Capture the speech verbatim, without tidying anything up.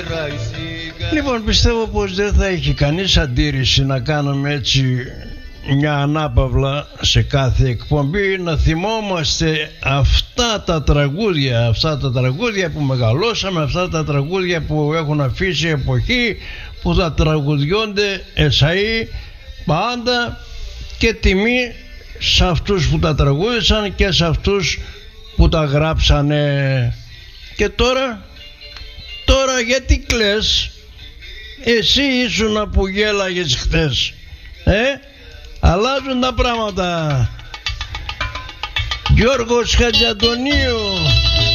Λοιπόν, πιστεύω πως δεν θα έχει κανείς αντίρρηση να κάνουμε έτσι μια ανάπαυλα σε κάθε εκπομπή, να θυμόμαστε αυτά τα τραγούδια, αυτά τα τραγούδια που μεγαλώσαμε, αυτά τα τραγούδια που έχουν αφήσει εποχή, που θα τραγουδιώνται εσαΐ πάντα, και τιμή σε αυτούς που τα τραγούδισαν και σε αυτούς που τα γράψανε. Και τώρα, τώρα γιατί κλαις? Εσύ ήσουνα που γέλαγες χθες, ε? Αλλάζουν τα πράγματα. Γιώργος Χατζαντονίου.